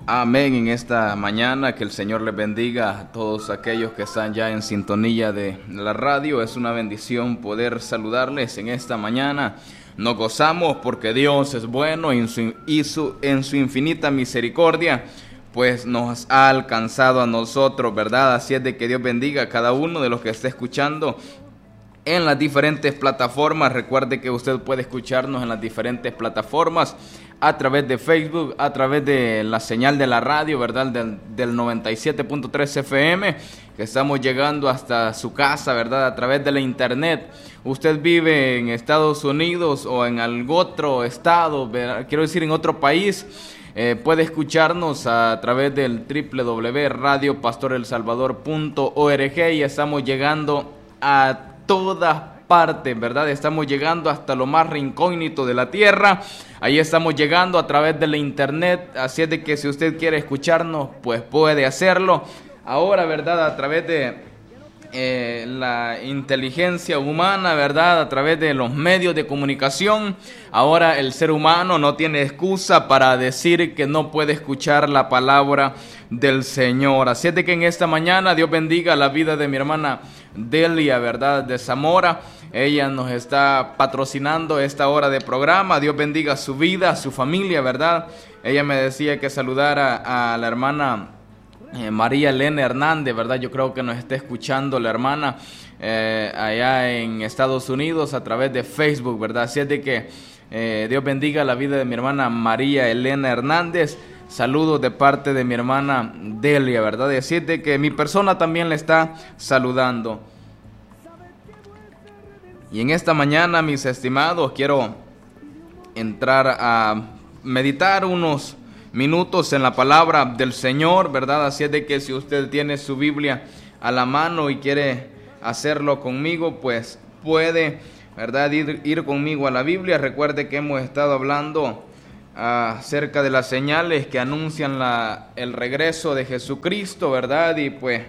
Amén. En esta mañana que el Señor les bendiga a todos aquellos que están ya en sintonía de la radio. Es una bendición poder saludarles en esta mañana. Nos gozamos porque Dios es bueno y en su infinita misericordia pues nos ha alcanzado a nosotros, ¿verdad? Así es de que Dios bendiga a cada uno de los que esté escuchando en las diferentes plataformas. Recuerde que usted puede escucharnos en las diferentes plataformas a través de Facebook, a través de la señal de la radio, ¿verdad? Del 97.3 FM, que estamos llegando hasta su casa, ¿verdad? A través de la internet. Usted vive en Estados Unidos o en algún otro estado, ¿verdad? Quiero decir en otro país, puede escucharnos a través del www.radiopastorelsalvador.org y estamos llegando a todas partes, ¿verdad? Estamos llegando hasta lo más recóndito de la tierra. Ahí estamos llegando a través de la internet. Así es de que si usted quiere escucharnos, pues puede hacerlo. Ahora, ¿verdad? A través de la inteligencia humana, ¿verdad? A través de los medios de comunicación. Ahora el ser humano no tiene excusa para decir que no puede escuchar la palabra del Señor. Así es de que en esta mañana Dios bendiga la vida de mi hermana Delia, ¿verdad? De Zamora. Ella nos está patrocinando esta hora de programa. Dios bendiga su vida, su familia, ¿verdad? Ella me decía que saludara a la hermana María Elena Hernández, ¿verdad? Yo creo que nos está escuchando la hermana allá en Estados Unidos a través de Facebook, ¿verdad? Así es de que Dios bendiga la vida de mi hermana María Elena Hernández. Saludos de parte de mi hermana Delia, ¿verdad? Y así es de que mi persona también le está saludando. Y en esta mañana, mis estimados, quiero entrar a meditar unos minutos en la palabra del Señor, ¿verdad? Así es de que si usted tiene su Biblia a la mano y quiere hacerlo conmigo, pues puede, ¿verdad? Ir conmigo a la Biblia. Recuerde que hemos estado hablando acerca de las señales que anuncian el regreso de Jesucristo, ¿verdad? Y pues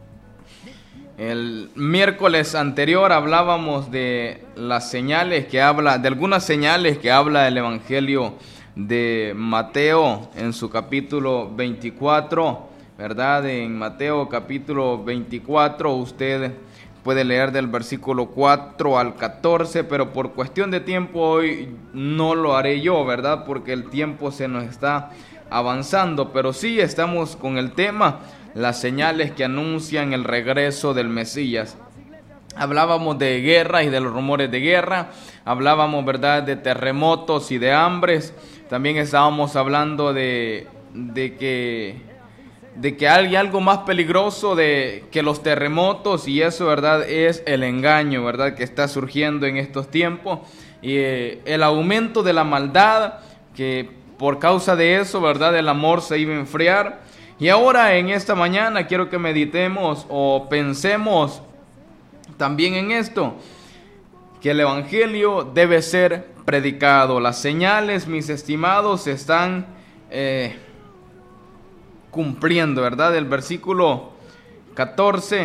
el miércoles anterior hablábamos de las señales de algunas señales que habla el Evangelio de Mateo en su capítulo 24, ¿verdad? En Mateo capítulo 24 usted puede leer del versículo 4 al 14, pero por cuestión de tiempo hoy no lo haré yo, ¿verdad? Porque el tiempo se nos está avanzando, pero sí estamos con el tema, las señales que anuncian el regreso del Mesías. Hablábamos de guerra y de los rumores de guerra, hablábamos, ¿verdad?, de terremotos y de hambres. También estábamos hablando de que hay algo más peligroso que los terremotos, y eso, ¿verdad?, es el engaño, ¿verdad?, que está surgiendo en estos tiempos, y el aumento de la maldad, que por causa de eso, ¿verdad?, el amor se iba a enfriar. Y ahora en esta mañana quiero que meditemos o pensemos también en esto, que el Evangelio debe ser predicado. Las señales, mis estimados, se están cumpliendo, ¿verdad? El versículo 14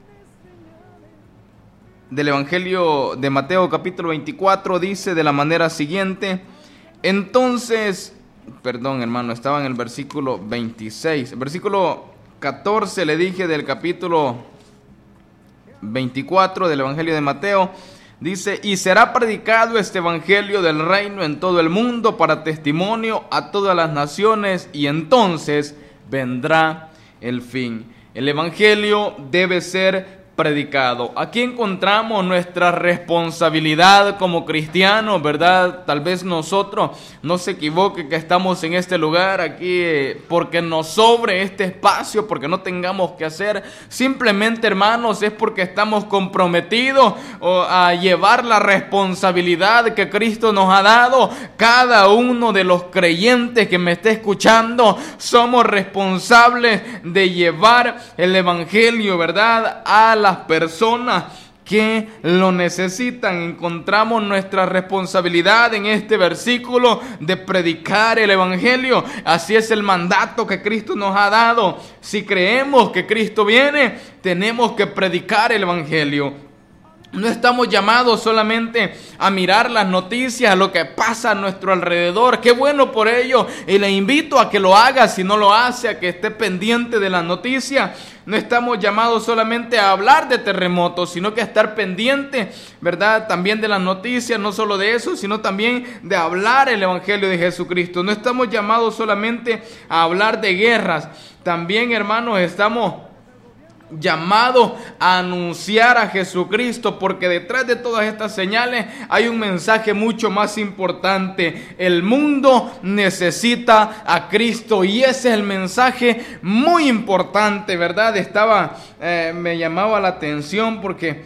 del Evangelio de Mateo capítulo 24 dice de la manera siguiente. Entonces, perdón, hermano, estaba en el versículo 26. El versículo 14 le dije del capítulo 24 del Evangelio de Mateo. Dice, y será predicado este evangelio del reino en todo el mundo para testimonio a todas las naciones, y entonces vendrá el fin. El evangelio debe ser predicado. Aquí encontramos nuestra responsabilidad como cristianos, ¿verdad? Tal vez nosotros no se equivoque que estamos en este lugar aquí porque nos sobre este espacio, porque no tengamos que hacer. Simplemente, hermanos, es porque estamos comprometidos a llevar la responsabilidad que Cristo nos ha dado. Cada uno de los creyentes que me esté escuchando somos responsables de llevar el evangelio, ¿verdad?, a las personas que lo necesitan. Encontramos nuestra responsabilidad en este versículo de predicar el evangelio. Así es el mandato que Cristo nos ha dado. Si creemos que Cristo viene, tenemos que predicar el evangelio. No estamos llamados solamente a mirar las noticias, a lo que pasa a nuestro alrededor. Qué bueno por ello. Y le invito a que lo haga si no lo hace, a que esté pendiente de las noticias. No estamos llamados solamente a hablar de terremotos, sino que a estar pendiente, ¿verdad? También de las noticias, no solo de eso, sino también de hablar el Evangelio de Jesucristo. No estamos llamados solamente a hablar de guerras. También, hermanos, estamos llamado a anunciar a Jesucristo, porque detrás de todas estas señales hay un mensaje mucho más importante. El mundo necesita a Cristo, y ese es el mensaje muy importante, ¿verdad? Me llamaba la atención porque,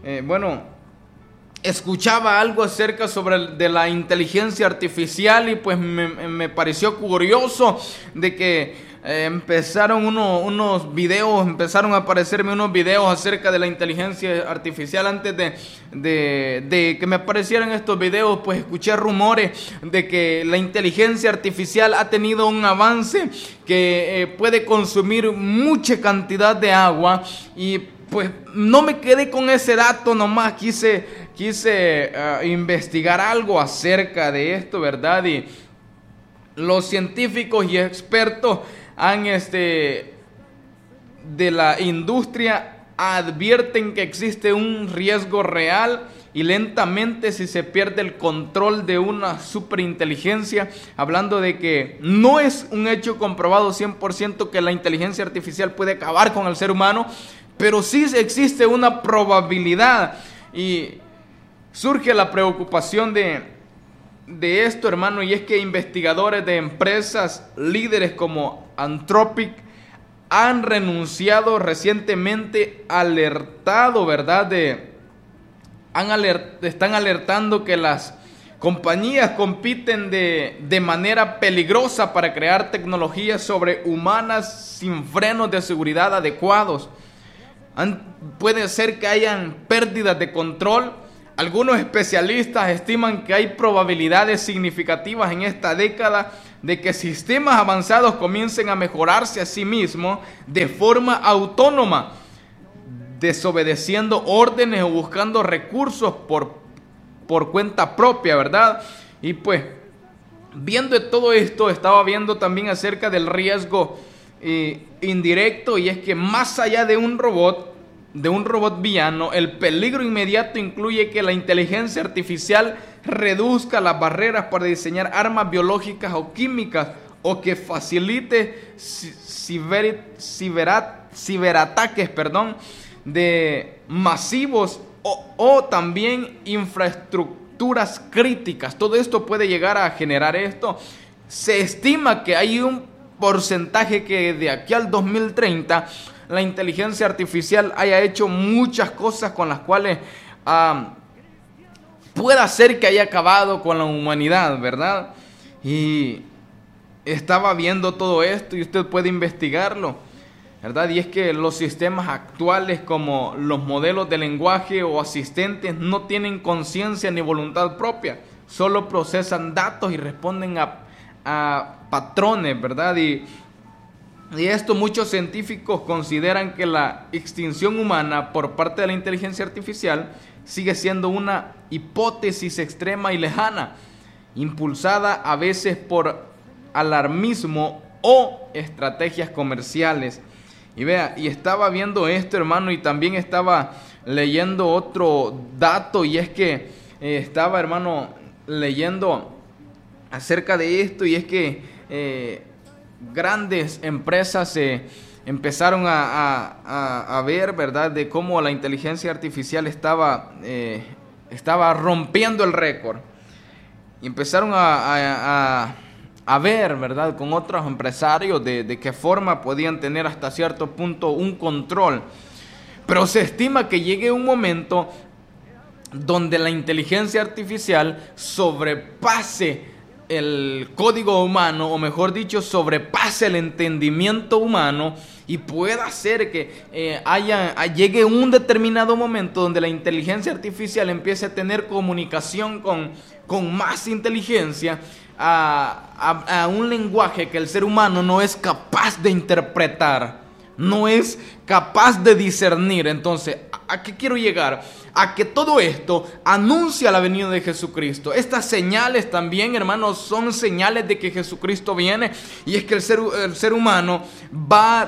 escuchaba algo acerca de la inteligencia artificial, y pues me pareció curioso de que empezaron a aparecerme unos videos acerca de la inteligencia artificial. Antes de que me aparecieran estos videos, pues escuché rumores de que la inteligencia artificial ha tenido un avance que puede consumir mucha cantidad de agua, y pues no me quedé con ese dato, nomás quise investigar algo acerca de esto, ¿verdad? Y los científicos y expertos de la industria advierten que existe un riesgo real, y lentamente, si se pierde el control de una superinteligencia, hablando de que no es un hecho comprobado 100% que la inteligencia artificial puede acabar con el ser humano, pero sí existe una probabilidad. Y surge la preocupación de esto, hermano, y es que investigadores de empresas líderes como Anthropic han renunciado recientemente, ¿verdad? Están alertando que las compañías compiten de manera peligrosa para crear tecnologías sobrehumanas sin frenos de seguridad adecuados. Puede ser que hayan pérdidas de control. Algunos especialistas estiman que hay probabilidades significativas en esta década de que sistemas avanzados comiencen a mejorarse a sí mismos de forma autónoma, desobedeciendo órdenes o buscando recursos por cuenta propia, ¿verdad? Y pues, viendo todo esto, estaba viendo también acerca del riesgo indirecto, y es que más allá de un robot villano, el peligro inmediato incluye que la inteligencia artificial reduzca las barreras para diseñar armas biológicas o químicas, o que facilite ciberataques, de masivos o también infraestructuras críticas. Todo esto puede llegar a generar esto. Se estima que hay un porcentaje que de aquí al 2030 la inteligencia artificial haya hecho muchas cosas con las cuales pueda ser que haya acabado con la humanidad, ¿verdad? Y estaba viendo todo esto, y usted puede investigarlo, ¿verdad? Y es que los sistemas actuales, como los modelos de lenguaje o asistentes, no tienen conciencia ni voluntad propia, solo procesan datos y responden a patrones, ¿verdad? Y esto, muchos científicos consideran que la extinción humana por parte de la inteligencia artificial sigue siendo una hipótesis extrema y lejana, impulsada a veces por alarmismo o estrategias comerciales. Y vea, y estaba viendo esto, hermano, y también estaba leyendo otro dato, y es que estaba, hermano, leyendo acerca de esto, y es que grandes empresas empezaron a ver, ¿verdad?, de cómo la inteligencia artificial estaba rompiendo el récord. Y empezaron a ver, ¿verdad?, con otros empresarios de qué forma podían tener hasta cierto punto un control. Pero se estima que llegue un momento donde la inteligencia artificial sobrepase el código humano, o mejor dicho, sobrepase el entendimiento humano, y pueda ser que llegue un determinado momento donde la inteligencia artificial empiece a tener comunicación con más inteligencia, a un lenguaje que el ser humano no es capaz de interpretar, no es capaz de discernir. Entonces, ¿A qué quiero llegar? A que todo esto anuncia la venida de Jesucristo. Estas señales también, hermanos, son señales de que Jesucristo viene. Y es que el ser humano va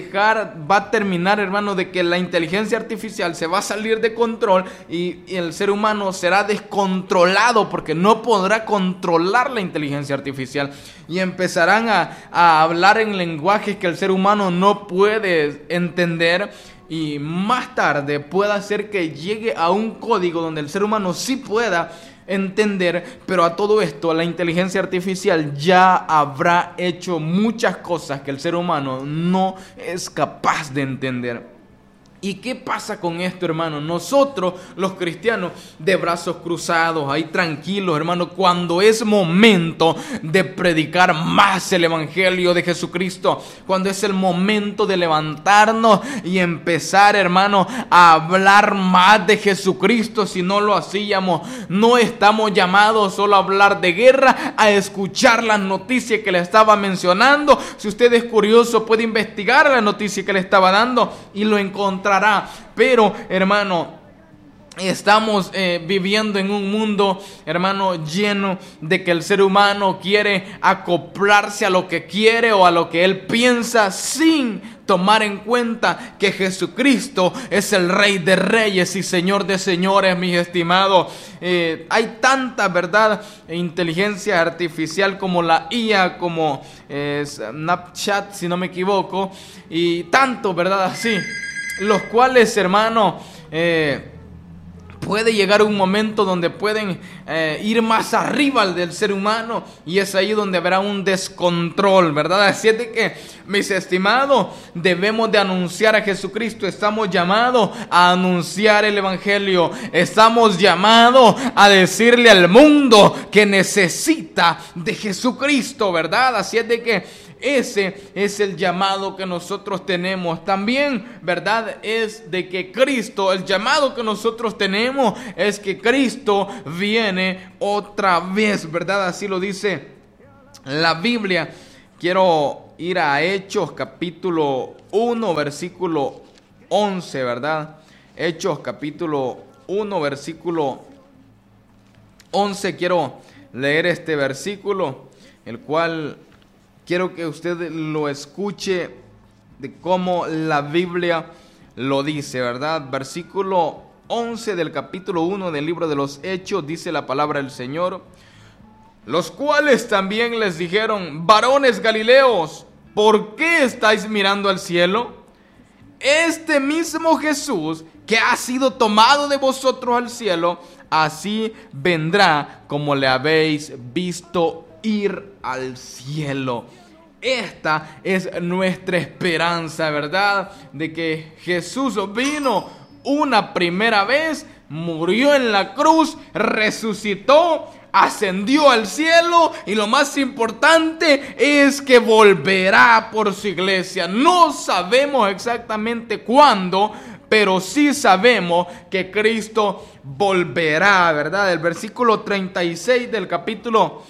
a terminar, hermano, de que la inteligencia artificial se va a salir de control y el ser humano será descontrolado porque no podrá controlar la inteligencia artificial. Y empezarán a hablar en lenguajes que el ser humano no puede entender. Y más tarde pueda hacer que llegue a un código donde el ser humano sí pueda entender, pero a todo esto la inteligencia artificial ya habrá hecho muchas cosas que el ser humano no es capaz de entender. ¿Y qué pasa con esto, hermano? Nosotros, los cristianos, de brazos cruzados, ahí tranquilos, hermano, cuando es momento de predicar más el evangelio de Jesucristo, cuando es el momento de levantarnos y empezar, hermano, a hablar más de Jesucristo. Si no lo hacíamos, no estamos llamados solo a hablar de guerra, a escuchar las noticias que le estaba mencionando. Si usted es curioso, puede investigar la noticia que le estaba dando y lo encontrará. Pero, hermano, estamos viviendo en un mundo, hermano, lleno de que el ser humano quiere acoplarse a lo que quiere o a lo que él piensa, sin tomar en cuenta que Jesucristo es el Rey de Reyes y Señor de Señores, mis estimados. Hay tanta, ¿verdad?, inteligencia artificial como la IA, como Snapchat, si no me equivoco, y tanto, ¿verdad?, así, los cuales, hermano, puede llegar un momento donde pueden ir más arriba del ser humano, y es ahí donde habrá un descontrol, ¿verdad? Así es de que, mis estimados, debemos de anunciar a Jesucristo. Estamos llamados a anunciar el evangelio. Estamos llamados a decirle al mundo que necesita de Jesucristo, ¿verdad? Así es de que ese es el llamado que nosotros tenemos. También, ¿verdad?, es de que Cristo, el llamado que nosotros tenemos es que Cristo viene otra vez, ¿verdad? Así lo dice la Biblia. Quiero ir a Hechos capítulo 1, versículo 11, ¿verdad? Hechos capítulo 1, versículo 11. Quiero leer este versículo, el cual quiero que usted lo escuche de cómo la Biblia lo dice, ¿verdad? Versículo 11 del capítulo 1 del libro de los Hechos, dice la palabra del Señor: los cuales también les dijeron: varones galileos, ¿por qué estáis mirando al cielo? Este mismo Jesús que ha sido tomado de vosotros al cielo, así vendrá como le habéis visto ir al cielo. Esta es nuestra esperanza, ¿verdad? De que Jesús vino una primera vez, murió en la cruz, resucitó, ascendió al cielo, y lo más importante es que volverá por su iglesia. No sabemos exactamente cuándo, pero sí sabemos que Cristo volverá, ¿verdad? El versículo 36 del capítulo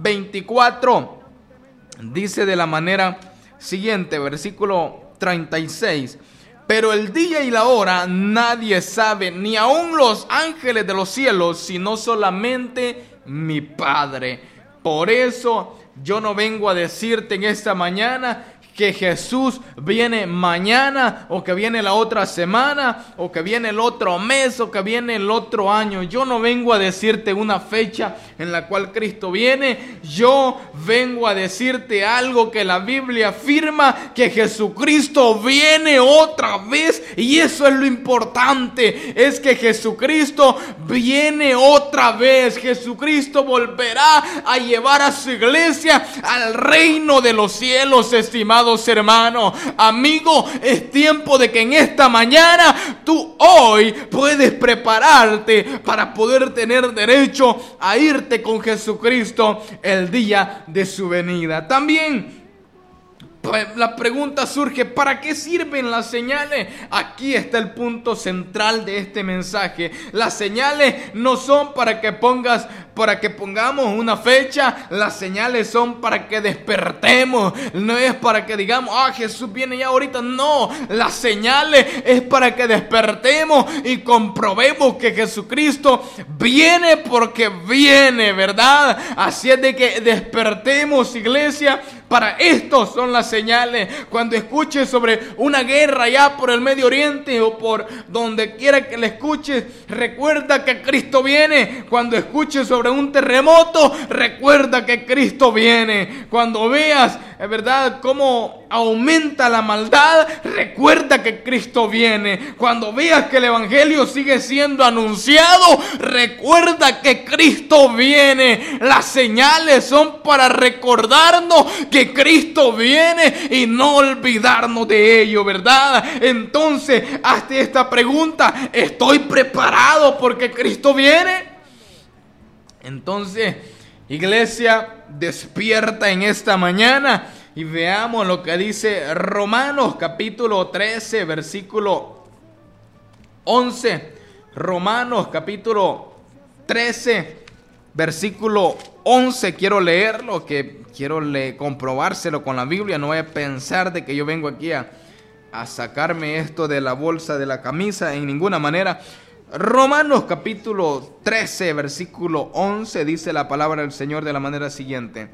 24 dice de la manera siguiente, versículo 36: pero el día y la hora nadie sabe, ni aun los ángeles de los cielos, sino solamente mi Padre. Por eso yo no vengo a decirte en esta mañana que Jesús viene mañana, o que viene la otra semana, o que viene el otro mes, o que viene el otro año. Yo no vengo a decirte una fecha en la cual Cristo viene. Yo vengo a decirte algo que la Biblia afirma: que Jesucristo viene otra vez. Y eso es lo importante, es que Jesucristo viene otra vez. Jesucristo volverá a llevar a su iglesia al reino de los cielos, estimados hermanos. Amigo, es tiempo de que en esta mañana tú hoy puedes prepararte para poder tener derecho a irte con Jesucristo el día de su venida. También la pregunta surge: ¿para qué sirven las señales? Aquí está el punto central de este mensaje. Las señales no son para que pongas para que pongamos una fecha, las señales son para que despertemos, no es para que digamos, Jesús viene ya ahorita, no, las señales es para que despertemos y comprobemos que Jesucristo viene porque viene, ¿verdad? Así es de que despertemos, iglesia. Para esto son las señales. Cuando escuches sobre una guerra ya por el Medio Oriente o por donde quiera que le escuches, recuerda que Cristo viene. Cuando escuches sobre un terremoto, recuerda que Cristo viene. Cuando veas, ¿verdad?, cómo aumenta la maldad, recuerda que Cristo viene. Cuando veas que el Evangelio sigue siendo anunciado, recuerda que Cristo viene. Las señales son para recordarnos que Cristo viene y no olvidarnos de ello, ¿verdad? Entonces, hazte esta pregunta: ¿estoy preparado porque Cristo viene? Entonces, iglesia, despierta en esta mañana y veamos lo que dice Romanos capítulo 13, versículo 11. Romanos capítulo 13, versículo 11. Quiero leerlo, que quiero comprobárselo con la Biblia. No voy a pensar de que yo vengo aquí a sacarme esto de la bolsa de la camisa, en ninguna manera. Romanos capítulo 13, versículo 11, dice la palabra del Señor de la manera siguiente: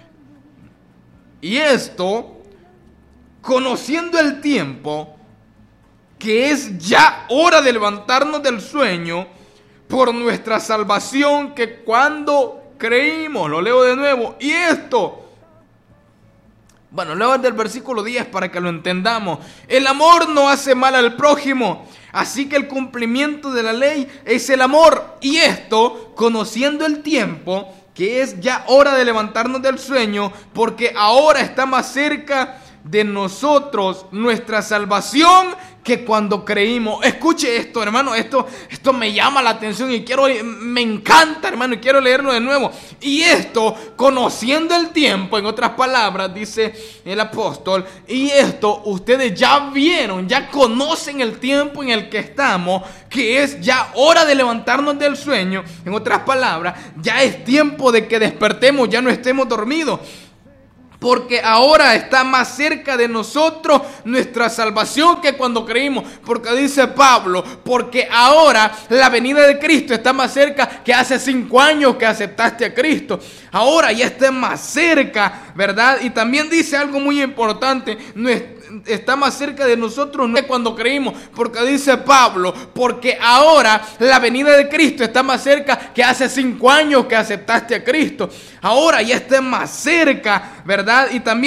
y esto, conociendo el tiempo, que es ya hora de levantarnos del sueño, por nuestra salvación, que cuando creímos, lo leo de nuevo, y esto, bueno, leo del versículo 10 para que lo entendamos: el amor no hace mal al prójimo, así que el cumplimiento de la ley es el amor, y esto, conociendo el tiempo, que es ya hora de levantarnos del sueño, porque ahora está más cerca de nosotros nuestra salvación que cuando creímos. Escuche esto, hermano, esto me llama la atención y me encanta, hermano, y quiero leerlo de nuevo. Y esto, conociendo el tiempo, en otras palabras, dice el apóstol, y esto ustedes ya vieron, ya conocen el tiempo en el que estamos, que es ya hora de levantarnos del sueño. En otras palabras, ya es tiempo de que despertemos, ya no estemos dormidos. Porque ahora está más cerca de nosotros nuestra salvación que cuando creímos. Porque dice Pablo, porque ahora la venida de Cristo está más cerca que hace 5 años que aceptaste a Cristo. Ahora ya está más cerca, ¿verdad? Y también dice algo muy importante: está más cerca de nosotros no es cuando creímos, porque dice Pablo, porque ahora la venida de Cristo está más cerca que hace 5 años que aceptaste a Cristo. Ahora ya está más cerca, ¿verdad? Y también